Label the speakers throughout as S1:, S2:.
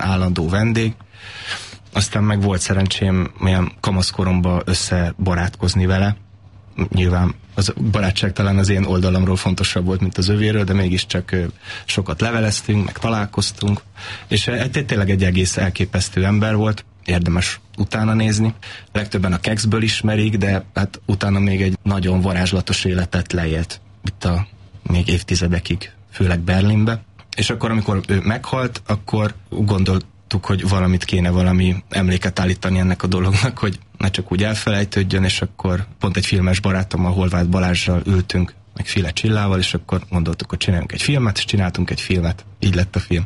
S1: állandó vendég. Aztán meg volt szerencsém olyan kamaszkoromban összebarátkozni vele. Nyilván az barátság talán az én oldalamról fontosabb volt, mint az övéről, de mégiscsak sokat leveleztünk, meg találkoztunk, és tényleg egy egész elképesztő ember volt, érdemes utána nézni. Legtöbben a Kekszből ismerik, de hát utána még egy nagyon varázslatos életet leélt itt még évtizedekig, főleg Berlinbe. És akkor, amikor ő meghalt, akkor gondoltuk, hogy valamit kéne, valami emléket állítani ennek a dolognak, hogy ne csak úgy elfelejtődjön, és akkor pont egy filmes barátommal, Horváth Balázssal ültünk, meg File Csillával, és akkor gondoltuk, hogy csináljunk egy filmet, és csináltunk egy filmet. Így lett a film.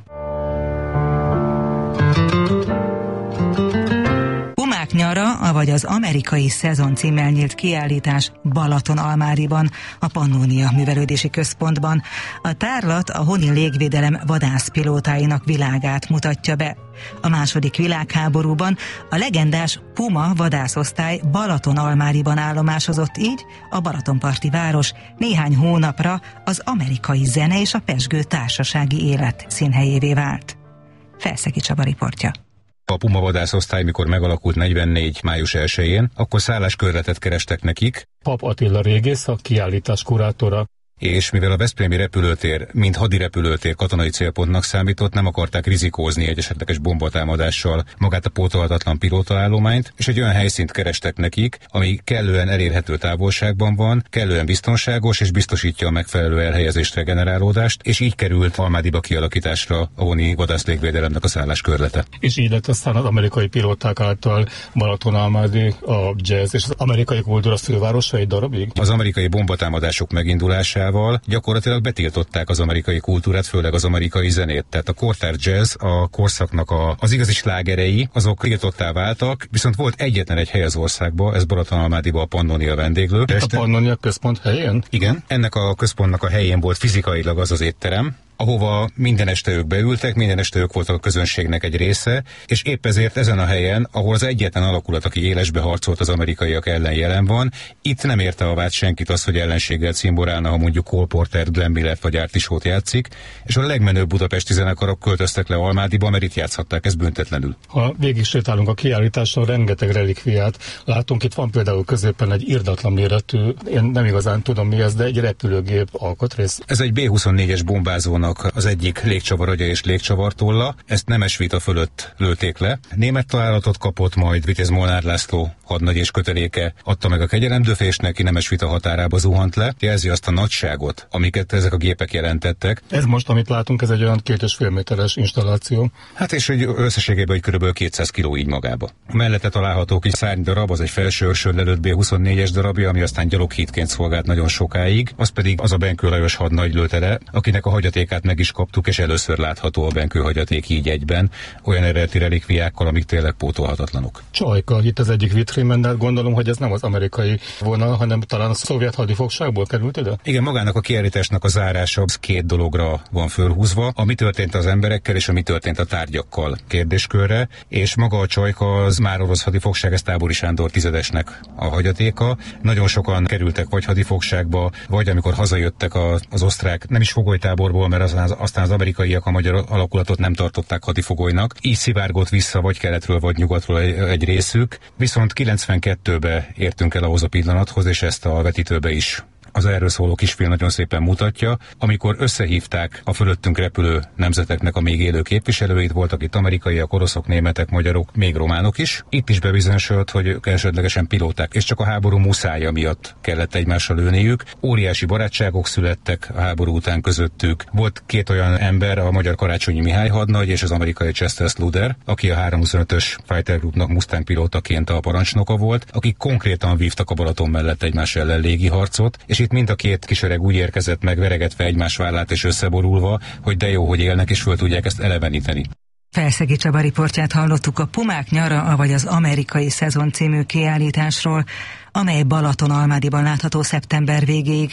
S2: Pumák nyara, avagy az amerikai szezon címmel nyílt kiállítás Balatonalmádiban, a Pannónia Művelődési Központban. A tárlat a honi légvédelem vadászpilótáinak világát mutatja be. A második világháborúban a legendás Puma vadászosztály Balatonalmádiban állomásozott, így a balatonparti város néhány hónapra az amerikai zene és a pezsgő társasági élet színhelyévé vált. Felszegi Csaba riportja.
S3: A Puma vadászosztály, mikor megalakult 44. május 1-én, akkor szálláskörletet kerestek nekik.
S4: Pap Attila régész, a kiállítás kurátora.
S3: És mivel a veszprémi repülőtér, mint hadirepülőtér katonai célpontnak számított, nem akarták rizikózni egy esetleges bombatámadással magát a pótolhatatlan pilótaállományt, és egy olyan helyszínt kerestek nekik, ami kellően elérhető távolságban van, kellően biztonságos és biztosítja a megfelelő elhelyezést, regenerálódást, és így került Almádiba kialakításra a honi vadászlégvédelemnek a szálláskörlete.
S4: És így lett aztán az amerikai pilóták által Balatonalmádi, a jazz és az amerikai kultúra fővárosa egy darabig.
S3: Az amerikai bombatámadások megindulásával gyakorlatilag betiltották az amerikai kultúrát, főleg az amerikai zenét. Tehát a kortár jazz, a korszaknak az igazi slágerei, azok tiltottá váltak, viszont volt egyetlen egy hely az országban, ez Balatonalmádiban a Pannónia vendéglő.
S4: A Pannónia központ helyén?
S3: Igen, ennek a központnak a helyén volt fizikailag az étterem, ahova minden este ők beültek, minden este ők voltak a közönségnek egy része, és épp ezért ezen a helyen, ahol az egyetlen alakulat, aki élesbe harcolt az amerikaiak ellen jelen van, itt nem érte a vád senkit az, hogy ellenséggel cimborálna, ha mondjuk Cole Porter, Glenn Miller vagy Artie Shaw játszik, és a legmenőbb budapesti zenekarok költöztek le Almádiba, mert itt játszhatták ezt büntetlenül.
S4: Ha végig sétálunk a kiállításon, rengeteg relikviát látunk, itt van például középen egy irdatlan méretű, én nem igazán tudom mi ez, de egy repülőgép alkatrész.
S3: Ez egy B-24-es bombázónak az egyik légcsavaragya és légcsavartolla, ezt nemes vita fölött lőtték le. Német találatot kapott, majd Vitéz Molnár László hadnagy és köteléke adta meg a kegyelemdöfésnek, ki nemes vita határába zuhant le. Jelzi azt a nagyságot, amiket ezek a gépek jelentettek.
S4: Ez most, amit látunk, ez egy olyan 2,5 méteres installáció.
S3: Hát és hogy összességében kb. 200 kg így magába. Mellette található egy szárnydarab, az egy felső őrsön lelőtt B-24-es darabja, ami aztán gyaloghídként szolgált nagyon sokáig. Az pedig az a Benkő Lajos hadnagy lőtte le, akinek a hagyatékát meg is kaptuk, és először látható a Benkő hagyaték így egyben, olyan eredeti relikviákkal, amik tényleg pótolhatatlanok.
S4: Csajka, itt az egyik vitrínben, de gondolom, hogy ez nem az amerikai vonal, hanem talán a szovjet hadifogságból került ide?
S3: Igen, magának a kiállításnak a zárása két dologra van fölhúzva, a mi történt az emberekkel és a mi történt a tárgyakkal kérdéskörre, és maga a Csajka az már orosz hadifogság, ez Tábori Sándor tizedesnek a hagyatéka. Nagyon sokan kerültek vagy hadifogságba, vagy amikor hazajöttek az osztrák, nem is fogolytáborból, mert aztán az amerikaiak a magyar alakulatot nem tartották hadifogolynak. Így szivárgott vissza vagy keletről, vagy nyugatról egy részük. Viszont 92-be értünk el ahhoz a pillanathoz, és ezt a vetítőbe is az erről szóló kisfilm nagyon szépen mutatja, amikor összehívták a fölöttünk repülő nemzeteknek a még élő képviselőit, voltak itt amerikaiak, oroszok, németek, magyarok, még románok is. Itt is bebizonyosodott, hogy ők elsődlegesen pilóták, és csak a háború muszája miatt kellett egymással lőniük. Óriási barátságok születtek a háború után közöttük. Volt két olyan ember, a magyar Karácsonyi Mihály hadnagy és az amerikai Chester Sluder, aki a 325-ös Fighter Groupnak Mustang pilótaként a parancsnoka volt, akik konkrétan vívtak a Balaton mellett egymás ellen légi harcot, és itt mind a két kisöreg úgy érkezett meg, veregetve egymás vállát és összeborulva, hogy de jó, hogy élnek, és föl tudják ezt eleveníteni.
S2: Felszegi Csaba riportját hallottuk a Pumák nyara, avagy az amerikai szezon című kiállításról, amely Balatonalmádiban látható szeptember végéig.